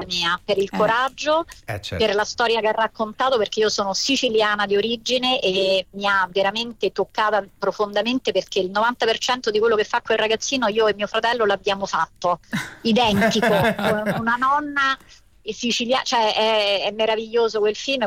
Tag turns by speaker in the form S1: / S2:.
S1: mia, per il coraggio,
S2: certo.
S1: per la storia che ha raccontato, perché io sono siciliana di origine e mi ha veramente toccata profondamente, perché il 90% di quello che fa quel ragazzino io e mio fratello l'abbiamo fatto, identico, una nonna siciliana, cioè è meraviglioso quel film,